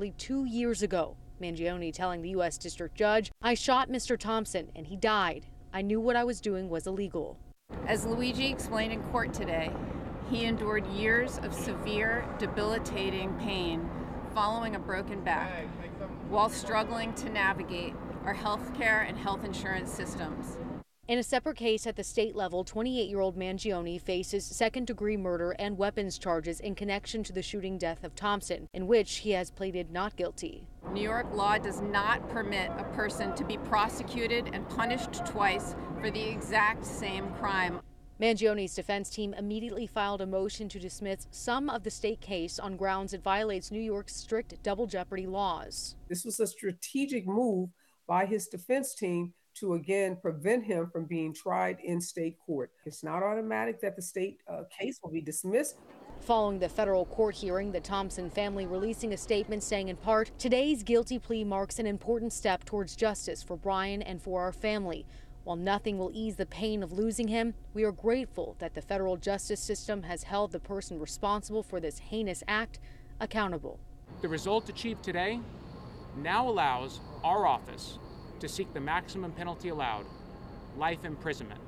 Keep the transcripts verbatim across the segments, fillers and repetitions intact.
nearly two years ago. Mangione telling the U S District Judge, "I shot Mister Thompson and he died. I knew what I was doing was illegal." As Luigi explained in court today, he endured years of severe, debilitating pain following a broken back while struggling to navigate our healthcare and health insurance systems. In a separate case at the state level, twenty-eight-year-old Mangione faces second-degree murder and weapons charges in connection to the shooting death of Thompson, in which he has pleaded not guilty. New York law does not permit a person to be prosecuted and punished twice for the exact same crime. Mangione's defense team immediately filed a motion to dismiss some of the state case on grounds it violates New York's strict double jeopardy laws. This was a strategic move by his defense team to again prevent him from being tried in state court. It's not automatic that the state uh, case will be dismissed. Following the federal court hearing, the Thompson family releasing a statement saying in part, "Today's guilty plea marks an important step towards justice for Brian and for our family. While nothing will ease the pain of losing him, we are grateful that the federal justice system has held the person responsible for this heinous act accountable." The result achieved today now allows our office to seek the maximum penalty allowed, life imprisonment.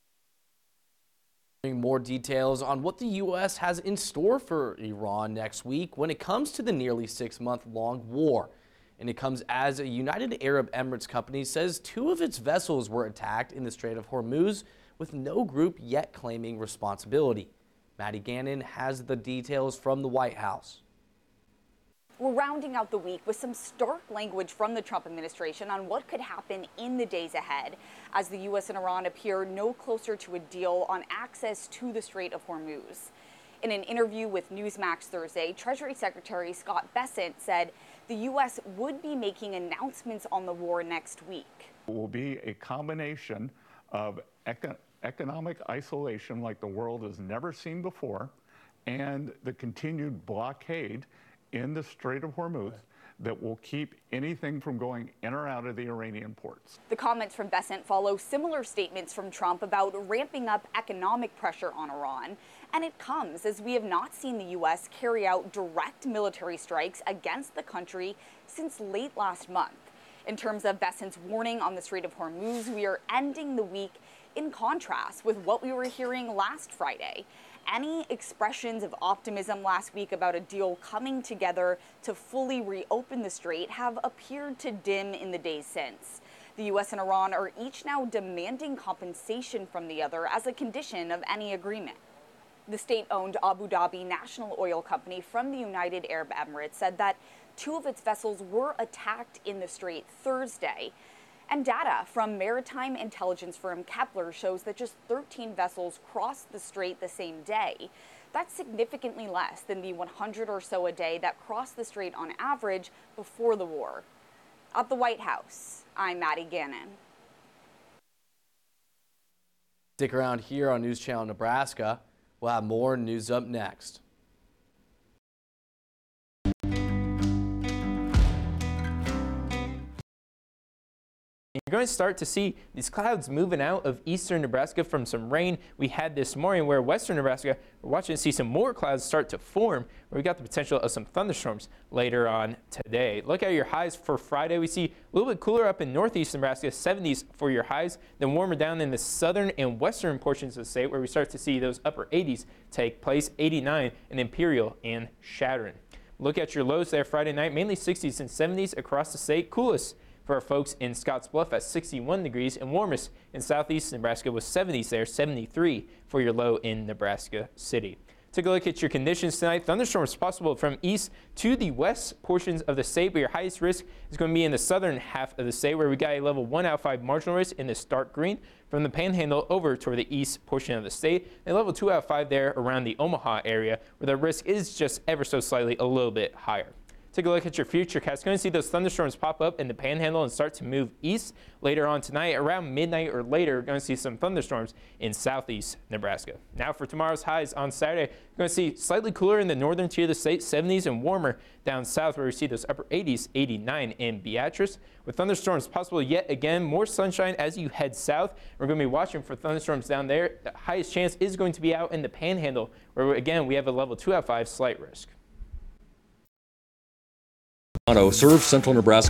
More details on what the U S has in store for Iran next week when it comes to the nearly six-month-long war. And it comes as a United Arab Emirates company says two of its vessels were attacked in the Strait of Hormuz, with no group yet claiming responsibility. Maddie Gannon has the details from the White House. We're rounding out the week with some stark language from the Trump administration on what could happen in the days ahead as the U S and Iran appear no closer to a deal on access to the Strait of Hormuz. In an interview with Newsmax Thursday, Treasury Secretary Scott Bessent said the U S would be making announcements on the war next week. It will be a combination of eco- economic isolation like the world has never seen before and the continued blockade in the Strait of Hormuz that will keep anything from going in or out of the Iranian ports. The comments from Bessent follow similar statements from Trump about ramping up economic pressure on Iran. And it comes as we have not seen the U S carry out direct military strikes against the country since late last month. In terms of Bessent's warning on the Strait of Hormuz, we are ending the week in contrast with what we were hearing last Friday. Any expressions of optimism last week about a deal coming together to fully reopen the strait have appeared to dim in the days since. The U S and Iran are each now demanding compensation from the other as a condition of any agreement. The state-owned Abu Dhabi National Oil Company from the United Arab Emirates said that two of its vessels were attacked in the strait Thursday. And data from maritime intelligence firm Kepler shows that just thirteen vessels crossed the strait the same day. That's significantly less than the one hundred or so a day that crossed the strait on average before the war. At the White House, I'm Maddie Gannon. Stick around here on News Channel Nebraska. We'll have more news up next. You're going to start to see these clouds moving out of eastern Nebraska from some rain we had this morning, where western Nebraska, we're watching to see some more clouds start to form, where we got the potential of some thunderstorms later on today. Look at your highs for Friday. We see a little bit cooler up in northeast Nebraska, seventies for your highs, then warmer down in the southern and western portions of the state, where we start to see those upper eighties take place, eighty-nine in Imperial and Chadron. Look at your lows there Friday night, mainly sixties and seventies across the state. Coolest for our folks in Scotts Bluff at sixty-one degrees, and warmest in southeast Nebraska with seventies there, seventy-three for your low in Nebraska City. Take a look at your conditions tonight. Thunderstorms possible from east to the west portions of the state, but your highest risk is going to be in the southern half of the state, where we got a level one out of five marginal risk in this dark green from the Panhandle over toward the east portion of the state, and level two out of five there around the Omaha area, where the risk is just ever so slightly a little bit higher. Take a look at your future cast. Going to see those thunderstorms pop up in the Panhandle and start to move east later on tonight. Around midnight or later, we're going to see some thunderstorms in southeast Nebraska. Now for tomorrow's highs on Saturday, we're going to see slightly cooler in the northern tier of the state, seventies, and warmer down south, where we see those upper eighties, eighty-nine in Beatrice. With thunderstorms possible yet again, more sunshine as you head south. We're going to be watching for thunderstorms down there. The highest chance is going to be out in the Panhandle, where again we have a level two out of five slight risk. Auto serves central Nebraska